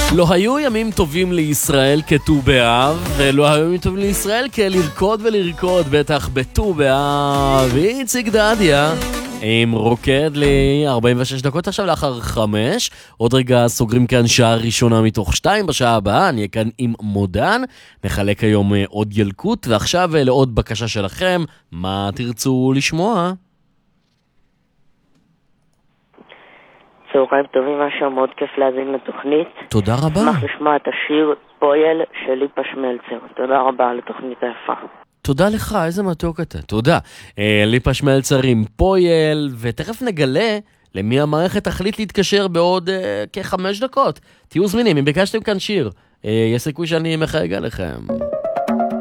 לא היו ימים טובים לישראל כט"ו באב, ולא היו ימים טובים לישראל כלרקוד ולרקוד, בטח בט"ו באב. איציק דדיה עם רוקד לי 46 דקות עכשיו לאחר 5. עוד רגע סוגרים כאן שעה ראשונה מתוך 2. בשעה הבאה נהיה כאן עם מודן, נחלק היום עוד ילקוט. ועכשיו לעוד בקשה שלכם, מה תרצו לשמוע? צהריים טובים, משהו מאוד כיף להזין לתוכנית. תודה רבה. אשמח לשמוע את השיר פויל של ליפה שמלצר. תודה רבה על התוכנית היפה. תודה לך, איזה מתוק אתה. תודה. ליפה שמלצר עם פויל, ותכף נגלה למי המערכת תחליט להתקשר בעוד כ5 דקות. תהיו זמינים, אם ביקשתם כאן שיר, יש סיכוי שאני מחייג עליכם.